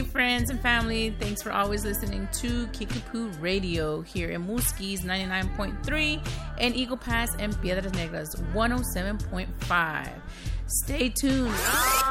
friends and family. Thanks for always listening to Kickapoo Radio here in Musquis 99.3 and Eagle Pass and Piedras Negras 107.5. Stay tuned.